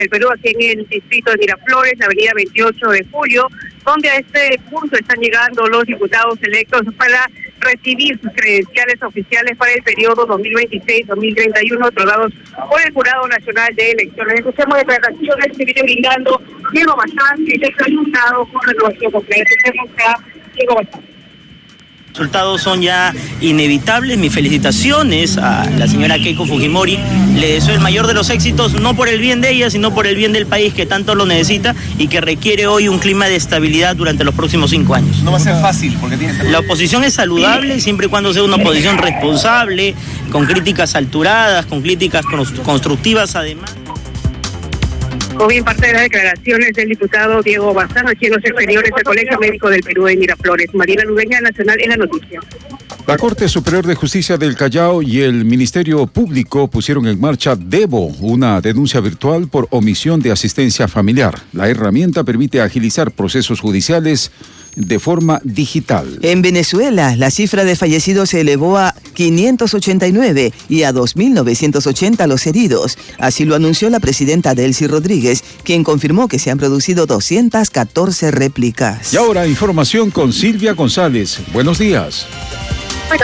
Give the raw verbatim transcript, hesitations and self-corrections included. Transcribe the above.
del Perú, aquí en el distrito de Miraflores, la avenida veintiocho de julio, donde a este punto están llegando los diputados electos para recibir sus credenciales oficiales para el periodo dos mil veintiséis dos mil treinta y uno, otorgados por el Jurado Nacional de Elecciones. Escuchemos declaraciones que viene brindando Diego Bazán, que es diputado con Renovación Popular. Escuchemos a Diego Bazán. Los resultados son ya inevitables. Mis felicitaciones a la señora Keiko Fujimori. Le deseo el mayor de los éxitos, no por el bien de ella, sino por el bien del país que tanto lo necesita y que requiere hoy un clima de estabilidad durante los próximos cinco años. No va a ser fácil porque tiene... La oposición es saludable siempre y cuando sea una oposición responsable, con críticas alturadas, con críticas constructivas además. O bien parte de las declaraciones del diputado Diego Bazán, aquí en los exteriores del Colegio Médico del Perú de Miraflores. Marina Ludeña, Nacional, en la noticia. La Corte Superior de Justicia del Callao y el Ministerio Público pusieron en marcha Devo, una denuncia virtual por omisión de asistencia familiar. La herramienta permite agilizar procesos judiciales de forma digital. En Venezuela, la cifra de fallecidos se elevó a quinientos ochenta y nueve y a dos mil novecientos ochenta los heridos. Así lo anunció la presidenta Delcy Rodríguez, quien confirmó que se han producido doscientas catorce réplicas. Y ahora información con Silvia González. Buenos días.